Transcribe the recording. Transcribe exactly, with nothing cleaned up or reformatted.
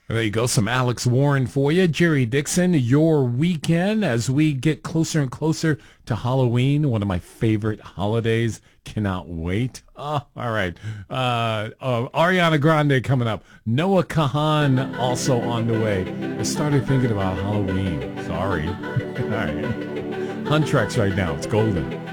There you go. Some Alex Warren for you. Jerry Dixon, your weekend as we get closer and closer to Halloween, one of my favorite holidays. Cannot wait. Oh, all right. Uh, uh, Ariana Grande coming up. Noah Kahan also on the way. I started thinking about Halloween. Sorry. All right. Huntrex right now. It's golden.